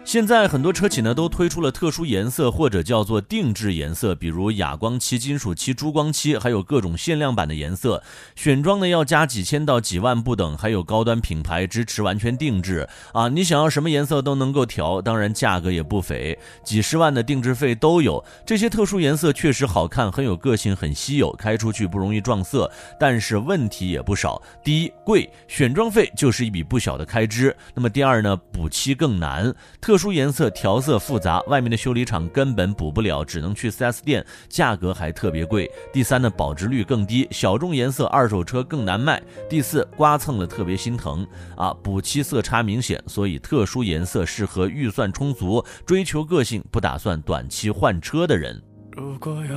现在很多车企呢都推出了特殊颜色或者叫做定制颜色，比如哑光漆、金属漆、珠光漆，还有各种限量版的颜色。选装呢要加几千到几万不等，还有高端品牌支持完全定制啊，你想要什么颜色都能够调，当然价格也不菲，几十万的定制费都有。这些特殊颜色确实好看，很有个性，很稀有，开出去不容易撞色，但是问题也不少。第一，贵，选装费就是一笔不小的开支。那么第二呢，补漆更难，特殊颜色调色复杂，外面的修理厂根本补不了，只能去 4S 店，价格还特别贵。第三呢，保值率更低，小众颜色二手车更难卖。第四，刮蹭了特别心疼啊，补漆色差明显，所以特殊颜色适合预算充足、追求个性、不打算短期换车的人。 如果有